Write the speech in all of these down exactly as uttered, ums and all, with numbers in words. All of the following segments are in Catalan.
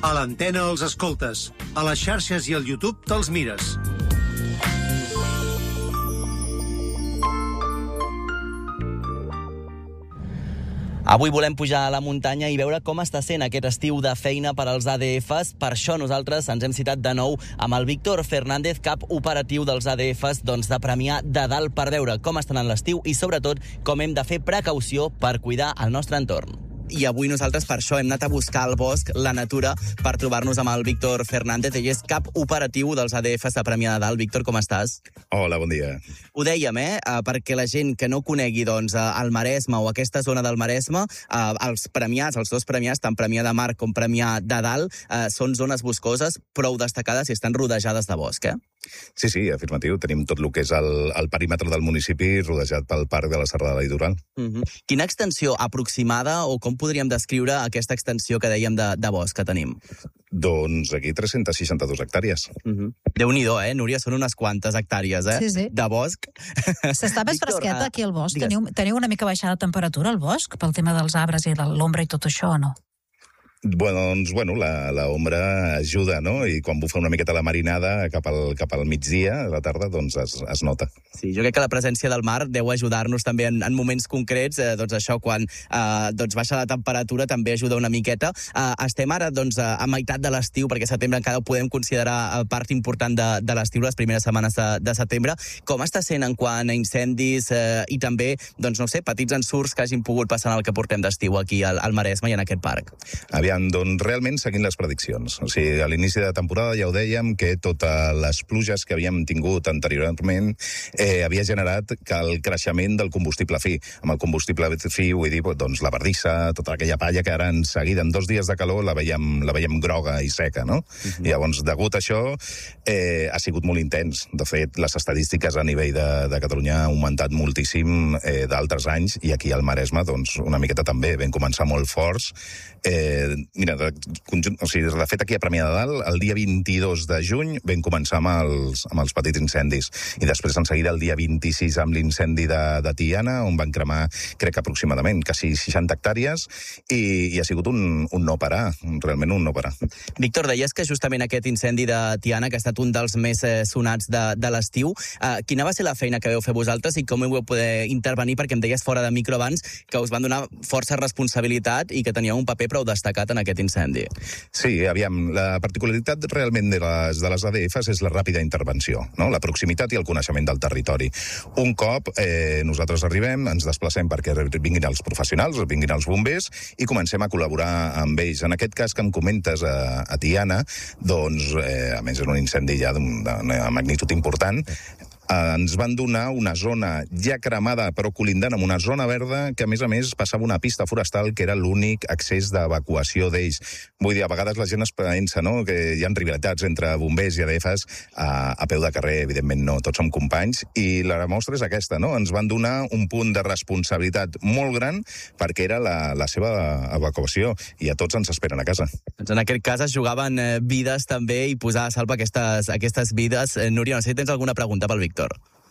A l'antena els escoltes. A les xarxes i al YouTube te'ls mires. Avui volem pujar a la muntanya i veure com està sent aquest estiu de feina per als A D Fs. Per això nosaltres ens hem citat de nou amb el Víctor Fernández, cap operatiu dels A D Fs, doncs de Premià de Dalt, per veure com està anant l'estiu i, sobretot, com hem de fer precaució per cuidar el nostre entorn. I avui nosaltres per això hem anat a buscar al bosc, la natura, per trobar-nos amb el Víctor Fernández. Ell és cap operatiu dels A D Fs de Premià de Dalt. Víctor, com estàs? Hola, bon dia. Ho dèiem, eh? Perquè la gent que no conegui doncs, el Maresme o aquesta zona del Maresme, els premiats, els dos premiats, tant Premià de Mar com Premià de Dalt, són zones boscoses prou destacades i estan rodejades de bosc, eh? Sí, sí, afirmatiu. Tenim tot el que és el, el perímetre del municipi rodejat pel Parc de la Serra de la Litoral. Uh-huh. Quina extensió aproximada o com podríem descriure aquesta extensió que dèiem de, de bosc que tenim? Doncs aquí tres-centes seixanta-dues hectàrees. Uh-huh. Déu-n'hi-do, eh, Núria? Són unes quantes hectàrees, eh? Sí, sí. De bosc. S'està més Víctor, fresqueta aquí al bosc. digues. Teniu, teniu una mica baixada de temperatura al bosc pel tema dels arbres i de l'ombra i tot això, o no? Bueno, doncs, bueno, la, la ombra ajuda, no? I quan bufa una miqueta la marinada cap al, cap al migdia, a la tarda, doncs es, es nota. Sí, jo crec que la presència del mar deu ajudar-nos també en, en moments concrets, eh, doncs això, quan eh, doncs baixa la temperatura també ajuda una miqueta. Eh, estem ara, doncs, a, a meitat de l'estiu, perquè setembre encara ho podem considerar part important de, de l'estiu, les primeres setmanes de, de setembre. Com està sent en quant a incendis eh, i també, doncs, no sé, petits ensurts que hagin pogut passar en el que portem d'estiu aquí al, al Maresme i en aquest parc? Aviam, doncs realment seguint les prediccions. O sigui, a l'inici de temporada ja ho dèiem que totes les pluges que havíem tingut anteriorment eh, havia generat que el creixement del combustible fi. Amb el combustible fi, vull dir, doncs la bardissa, tota aquella palla que ara en seguida, en dos dies de calor, la veiem, la veiem groga i seca, no? Uh-huh. I llavors, degut a això, eh, ha sigut molt intens. De fet, les estadístiques a nivell de, de Catalunya han augmentat moltíssim eh, d'altres anys, i aquí al Maresme, doncs, una miqueta també. Vam començar molt forts. Eh, mira, de, conjunt, o sigui, de fet, aquí a Premià de Dalt, el dia vint-i-dos de juny vam començar amb els, amb els petits incendis. I després, en seguida, el dia vint-i-sis, amb l'incendi de, de Tiana, on van cremar, crec que aproximadament, quasi seixanta hectàrees, i, i ha sigut un, un no parar, realment un no parar. Víctor, deies que justament aquest incendi de Tiana, que ha estat un dels més eh, sonats de, de l'estiu, eh, quina va ser la feina que vau fer vosaltres i com hi vau poder intervenir? Perquè em deies fora de micro abans que us van donar força responsabilitat i que teníeu un paper prou destacat en aquest incendi. Sí, aviam, la particularitat realment de les, de les A D Fs és la ràpida intervenció, no? La proximitat i el coneixement del territori. Un cop eh, nosaltres arribem, ens desplacem perquè vinguin els professionals, vinguin els bombers, i comencem a col·laborar amb ells. En aquest cas que em comentes a, a Tiana, doncs, eh, a més és un incendi ja d'una magnitud important, ens van donar una zona ja cremada però colindant amb una zona verda que a més a més passava una pista forestal que era l'únic accés d'evacuació d'ells. Vull dir, a vegades la gent es pensa, no?, que hi ha rivalitats entre bombers i A D Fs. A, a peu de carrer, evidentment no, tots som companys, i la mostra és aquesta, no? Ens van donar un punt de responsabilitat molt gran perquè era la, la seva evacuació, i a tots ens esperen a casa. Doncs en aquest cas es jugaven eh, vides també i posar a salva aquestes, aquestes vides. Eh, Núria, no sé si tens alguna pregunta pel Víctor.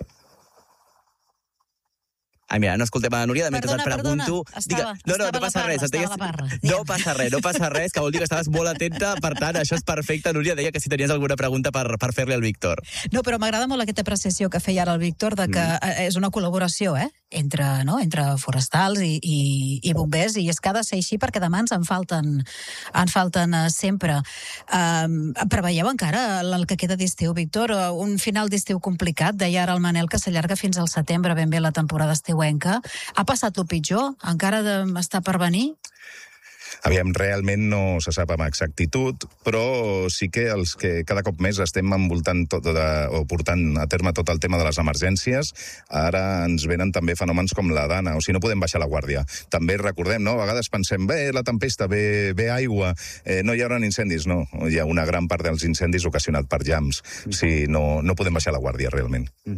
Ai, mira, no escoltem a la Núria, de mentre Perdona, et pregunto... perdona, estava, no, no, estava no passa a la res. parra, estava a la parra. No passa res, no passa res, que vol dir que estaves molt atenta, per tant, això és perfecte. Núria deia que si tenies alguna pregunta per, per fer-li al Víctor. No, però m'agrada molt aquesta apreciació que feia ara el Víctor, de que mm. és una col·laboració, eh?, entre, no?, entre forestals i, i, i bombers, i és que ha de ser així perquè demà ens en falten, en falten uh, sempre. Um, preveieu encara el que queda d'estiu, Víctor? Un final d'estiu complicat, deia ara el Manel que s'allarga fins al setembre, ben bé la temporada estiuenca. Ha passat el pitjor? Encara de, està per venir? Aviam, realment no se sap amb exactitud, però sí que els que cada cop més estem envoltant tot de, o portant a terme tot el tema de les emergències, ara ens venen també fenòmens com la Dana, o sigui, no podem baixar la guàrdia. També recordem, no?, a vegades pensem, bé, la tempesta, bé, bé aigua, eh, no hi haurà incendis. No, hi ha una gran part dels incendis ocasionat per llamps. O sigui, no, no podem baixar la guàrdia, realment. Mm-hmm.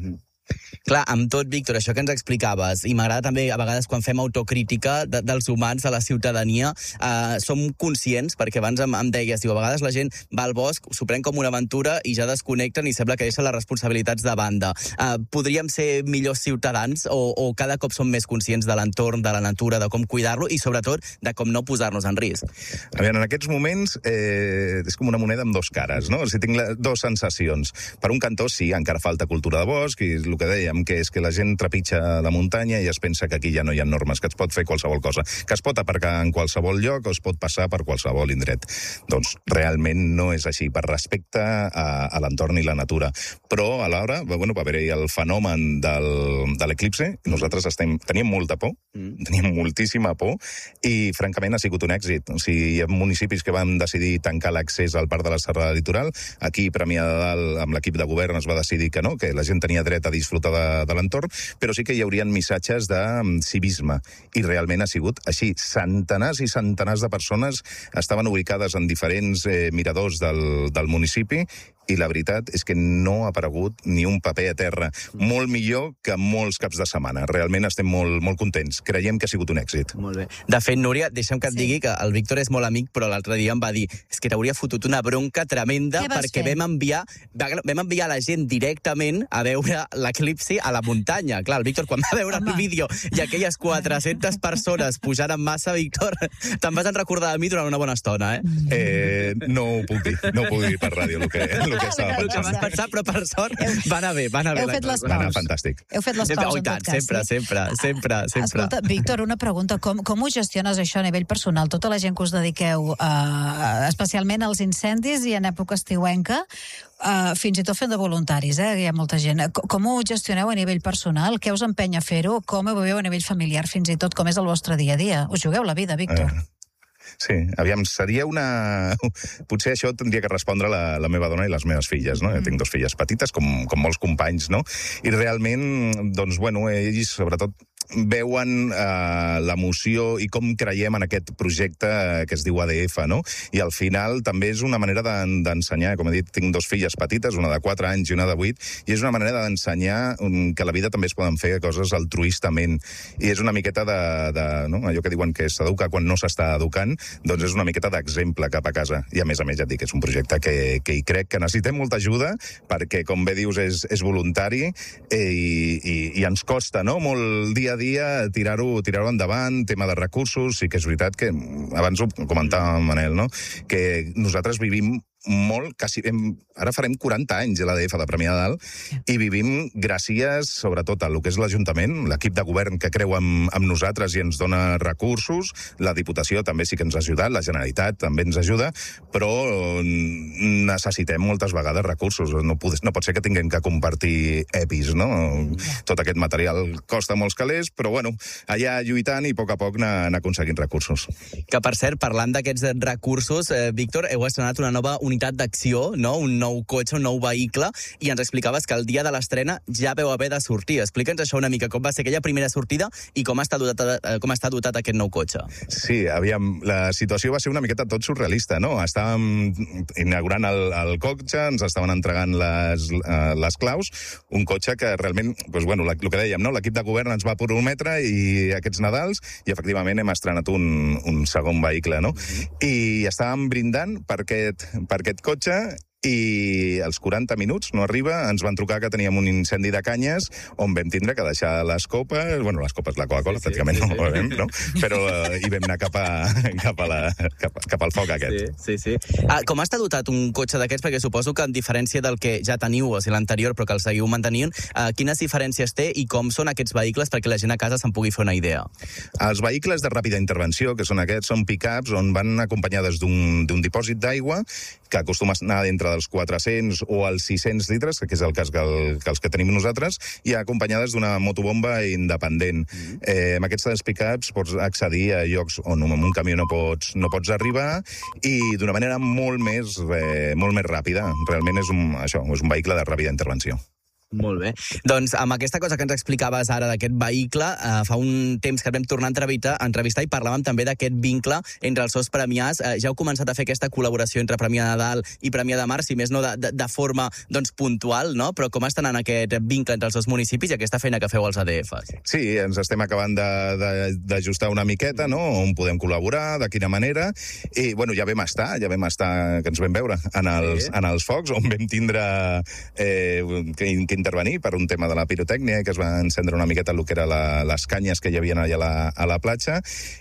Clar, amb tot, Víctor, això que ens explicaves, i m'agrada també, a vegades, quan fem autocrítica de, dels humans, de la ciutadania, eh, som conscients, perquè abans em, em deies, diu, a vegades la gent va al bosc, s'ho pren com una aventura i ja desconnecten i sembla que deixen les responsabilitats de banda. Eh, podríem ser millors ciutadans o, o cada cop som més conscients de l'entorn, de la natura, de com cuidar-lo i, sobretot, de com no posar-nos en risc? A veure, en aquests moments eh, és com una moneda amb dos cares, no? O sigui, tinc la, dos sensacions. Per un cantó, sí, encara falta cultura de bosc i el que dèiem, que és que la gent trepitja la muntanya i es pensa que aquí ja no hi ha normes, que es pot fer qualsevol cosa, que es pot aparcar en qualsevol lloc o es pot passar per qualsevol indret. Doncs realment no és així, per respecte a, a l'entorn i la natura. Però alhora, bueno, va haver-hi el fenomen del, de l'eclipse, i nosaltres estem, teníem molta por, mm. teníem moltíssima por, i francament ha sigut un èxit. O sigui, hi ha municipis que van decidir tancar l'accés al Parc de la Serrada Litoral, aquí Premià de Dalt, amb l'equip de govern, es va decidir que no, que la gent tenia dret a disfrutar de, de l'entorn, però sí que hi haurien missatges de civisme, i realment ha sigut així. Centenars i centenars de persones estaven ubicades en diferents eh, miradors del, del municipi, i la veritat és que no ha aparegut ni un paper a terra. Molt millor que molts caps de setmana. Realment estem molt, molt contents. Creiem que ha sigut un èxit. Molt bé. De fet, Núria, deixa'm que et sí. digui que el Víctor és molt amic, però l'altre dia em va dir és que t'hauria fotut una bronca tremenda perquè vam enviar, vam enviar la gent directament a veure l'eclipsi a la muntanya. Clar, el Víctor, quan va veure Home. el vídeo i aquelles quatre-centes persones pujant en massa, Víctor, te'n vas en recordar de mi durant una bona estona, eh? eh no ho puc dir. No ho puc dir per ràdio, el que, el que estava pensant. El que vas pensar, però per sort va anar bé, va anar Heu bé. fet les Va anar fantàstic. Heu fet les paus, oh, en tot cas. Sempre, sí? sempre, sempre, sempre. Escolta, Víctor, una pregunta. Com, com ho gestiones això a nivell personal? Tota la gent que us dediqueu, uh, especialment als incendis i en època estiuenca, uh, fins i tot fent de voluntaris, eh? Hi ha molta gent. Com ho gestioneu a nivell personal? Què us empenya a fer-ho? Com ho veieu a nivell familiar, fins i tot? Com és el vostre dia a dia? Us jugueu la vida, Víctor? Uh. Sí, aviam, seria una... Potser això tindria que respondre la, la meva dona i les meves filles, no? Mm. Jo tinc dos filles petites, com, com molts companys, no? I realment, doncs, bueno, ells, sobretot, veuen eh, l'emoció i com creiem en aquest projecte que es diu A D F, no? I al final també és una manera d'ensenyar, com he dit, tinc dos filles petites, una de quatre anys i una de vuit, i és una manera d'ensenyar que a la vida també es poden fer coses altruistament. I és una miqueta de... de no? Allò que diuen que s'educa quan no s'està educant, doncs és una miqueta d'exemple cap a casa. I a més a més, ja et dic, és un projecte que, que hi crec que necessitem molta ajuda, perquè, com bé dius, és, és voluntari eh, i, i, i ens costa, no?, molt dia a dia tirar-ho tirar-ho endavant, tema de recursos. Sí que és veritat que, abans ho comentava Manel, no?, que nosaltres vivim molt, quasi, hem, ara farem quaranta anys a l'A D F de Premià de Dalt, i vivim gràcies, sobretot, a lo que és l'Ajuntament, l'equip de govern que creu amb, amb nosaltres i ens dona recursos, la Diputació també sí que ens ha ajudat, la Generalitat també ens ajuda, però necessitem moltes vegades recursos. No, no pot ser que tinguem que compartir EPIs, no? Tot aquest material costa molts calés, però bueno, allà lluitant i a poc a poc anar, anar aconseguint recursos. Que, per cert, parlant d'aquests recursos, eh, Víctor, heu estrenat una nova unitat d'acció, no? Un nou cotxe, un nou vehicle, i ens explicaves que el dia de l'estrena ja veu haver de sortir. Explica'ns això una mica, com va ser aquella primera sortida i com està dotat, com està dotat aquest nou cotxe. Sí, aviam, la situació va ser una miqueta tot surrealista, no? Estàvem inaugurant el, el cotxe, ens estaven entregant les, uh, les claus, un cotxe que realment, doncs, bueno, el que dèiem, no? L'equip de govern ens va prometre i aquests Nadals, i efectivament hem estrenat un, un segon vehicle, no? I estàvem brindant per aquest, per aquest cotxe, i als quaranta minuts, no arriba, ens van trucar que teníem un incendi de canyes on vam tindre que deixar les copes, bueno, les copes, la Coca-Cola, sí, pràcticament sí, sí. no, vam, no? Però uh, hi vam anar cap, a, cap, a la, cap, cap al foc aquest. Sí, sí, sí. Ah, com està dotat un cotxe d'aquests? Perquè suposo que, en diferència del que ja teniu, o sigui, l'anterior, però que el seguiu mantenint, uh, quines diferències té i com són aquests vehicles perquè la gent a casa se'n pugui fer una idea? Els vehicles de ràpida intervenció, que són aquests, són pick-ups on van acompanyades d'un dipòsit d'aigua que acostuma a anar d'entre dels quatre-cents o als sis-cents litres, que és el cas que, el, que els que tenim nosaltres, i acompanyades d'una motobomba independent. Mm-hmm. eh, amb aquests pick-ups pots accedir a llocs on amb un camió no pots, no pots arribar, i d'una manera molt més, eh, molt més ràpida. Realment és un, això, és un vehicle de ràpida intervenció. Molt bé. Doncs amb aquesta cosa que ens explicaves ara d'aquest vehicle, eh, fa un temps que et vam tornar a entrevistar, a entrevistar i parlàvem també d'aquest vincle entre els seus premiats. Eh, ja heu començat a fer aquesta col·laboració entre Premià de Dalt i Premià de Mar, si més no de, de, de forma doncs, puntual, no? Però com està anant aquest vincle entre els dos municipis i aquesta feina que feu als A D Fs? Sí, ens estem acabant d'ajustar una miqueta, no?, on podem col·laborar, de quina manera, i, bueno, ja vam estar, ja vam estar, que ens vam veure en els, sí. en els focs, on vam tindre eh, que, que intervenir per un tema de la pirotècnia, que es va encendre una miqueta el que era la, les canyes que hi havia allà a la, a la platja,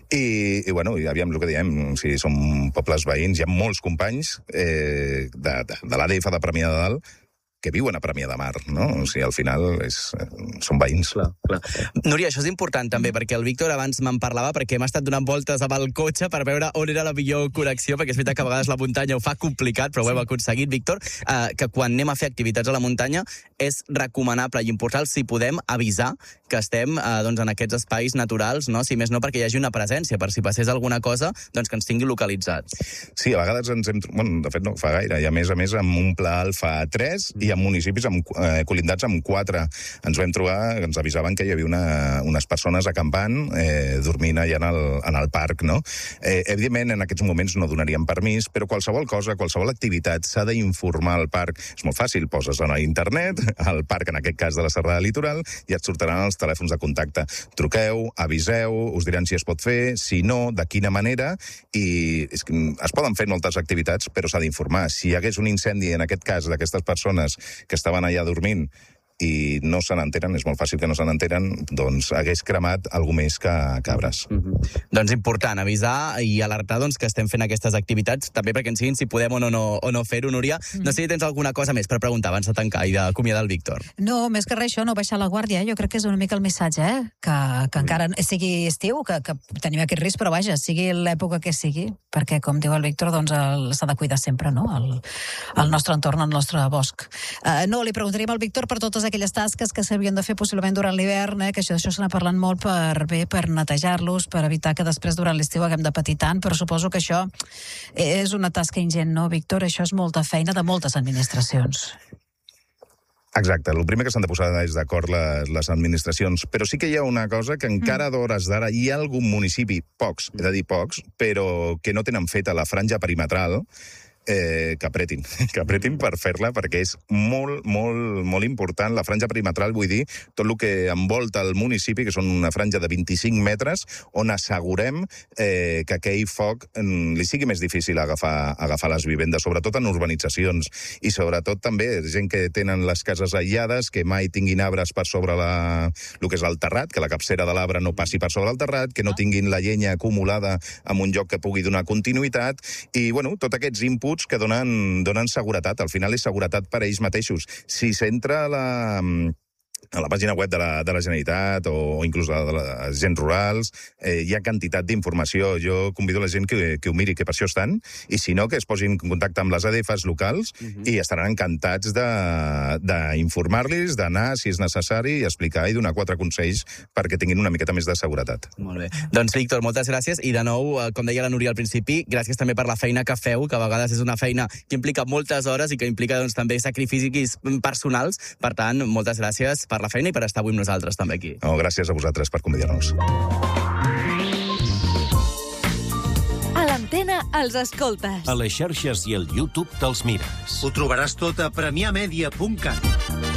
i, i bueno, i aviam el que diem, o sigui, som pobles veïns, hi ha molts companys eh, de, de, de l'A D F de Premià de Dalt, que viuen a Premià de Mar, no? O sigui, al final és, són veïns. Clar, clar. Núria, això és important també, perquè el Víctor abans me'n parlava, perquè hem estat donant voltes amb el cotxe per veure on era la millor connexió, perquè és veritat que a vegades la muntanya ho fa complicat, però ho hem aconseguit, Víctor, eh, que quan anem a fer activitats a la muntanya és recomanable i important, si podem, avisar que estem eh, doncs, en aquests espais naturals, no? Si més no perquè hi hagi una presència, per si passés alguna cosa, doncs que ens tingui localitzats. Sí, a vegades ens hem... Bueno, de fet no fa gaire, i a més a més amb un pla alfa tres i en municipis amb, eh, col·lindats amb quatre. Ens vam trobar, ens avisaven que hi havia una, unes persones acampant, eh, dormint allà en el, en el parc, no? Eh, evidentment, en aquests moments no donaríem permís, però qualsevol cosa, qualsevol activitat s'ha d'informar al parc. És molt fàcil, poses a internet, al parc, en aquest cas de la Serrada Litoral, i et sortiran els telèfons de contacte. Truqueu, aviseu, us diran si es pot fer, si no, de quina manera, i és que es poden fer moltes activitats, però s'ha d'informar. Si hi hagués un incendi, en aquest cas, d'aquestes persones que estaven allà dormint i no se n'enteren, és molt fàcil que no se n'enteren, doncs hagués cremat algú més que cabres. Mm-hmm. Doncs important, avisar i alertar doncs, que estem fent aquestes activitats, també perquè ens siguin si podem o no, no, o no fer-ho, Núria. Mm. No sé si tens alguna cosa més per preguntar abans de tancar i d'acomiadar el Víctor. No, més que res això, no baixar la guàrdia, eh? Jo crec que és una mica el missatge, eh? que, que mm. encara sigui estiu, que, que tenim aquest risc, però vaja, sigui l'època que sigui, perquè, com diu el Víctor, doncs s'ha de cuidar sempre, no?, el, el nostre entorn, el nostre bosc. Uh, no, li preguntaríem al Víctor per totes aquelles tasques que s'havien de fer possiblement durant l'hivern, eh, que això, això se n'ha parlat molt per, bé, per netejar-los, per evitar que després durant l'estiu haguem de patir tant, però suposo que això és una tasca ingent, no, Víctor? Això és molta feina de moltes administracions. Exacte, el primer que s'han de posar és d'acord les, les administracions, però sí que hi ha una cosa que encara mm. d'hores d'ara hi ha algun municipi, pocs, he de dir pocs, però que no tenen feta la franja perimetral, Eh, que apretin, que apretin per fer-la, perquè és molt, molt, molt important. La franja perimetral, vull dir, tot el que envolta el municipi, que són una franja de vint-i-cinc metres, on assegurem eh, que aquell foc eh, li sigui més difícil agafar, agafar les vivendes, sobretot en urbanitzacions, i sobretot també gent que tenen les cases aïllades, que mai tinguin arbres per sobre la, el que és el terrat, que la capcera de l'arbre no passi per sobre el terrat, que no tinguin la llenya acumulada en un lloc que pugui donar continuïtat, i, bueno, tots aquests inputs que donen, donen seguretat. Al final és seguretat per a ells mateixos. Si s'entra a la... a la pàgina web de la, de la Generalitat o inclús de, de les gens rurals, eh, hi ha quantitat d'informació. Jo convido la gent que, que ho miri, que per això estan, i si no, que es posin en contacte amb les A D Fs locals uh-huh. i estaran encantats d'informar-los, d'anar, si és necessari, i explicar i donar quatre consells perquè tinguin una miqueta més de seguretat. Molt bé. Doncs, Víctor, moltes gràcies, i de nou, com deia la Núria al principi, gràcies també per la feina que feu, que a vegades és una feina que implica moltes hores i que implica doncs, també sacrificis personals. Per tant, moltes gràcies per la feina i per estar avui amb nosaltres també aquí. No, gràcies a vosaltres per convidar-nos. A l'Antena els escoltes. A les xarxes i al YouTube te'ls mires. Ho trobaràs tot a premià media punt cat.